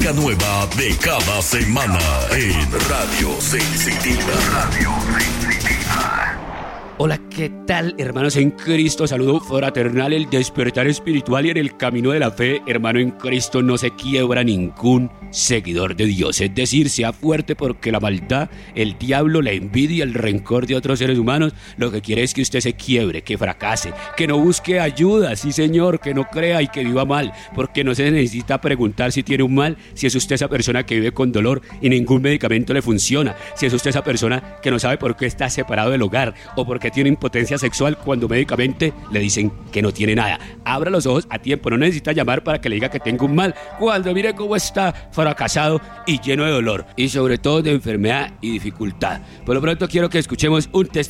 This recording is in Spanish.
música nueva de cada semana en Radio Sensitiva. Radio Sensitiva. Hola, ¿qué tal, hermanos en Cristo? Saludo fraternal, el despertar espiritual y en el camino de la fe. Hermano en Cristo, no se quiebra ningún seguidor de Dios. Es decir, sea fuerte porque la maldad, el diablo, la envidia, el rencor de otros seres humanos, lo que quiere es que usted se quiebre, que fracase, que no busque ayuda, sí señor, que no crea y que viva mal, porque no se necesita preguntar si tiene un mal, si es usted esa persona que vive con dolor y ningún medicamento le funciona, si es usted esa persona que no sabe por qué está separado del hogar o porque tiene impotencia sexual cuando médicamente le dicen que no tiene nada. Abra los ojos a tiempo, no necesita llamar para que le diga que tenga un mal, cuando mire cómo está fracasado y lleno de dolor y sobre todo de enfermedad y dificultad. Por lo pronto quiero que escuchemos un testimonio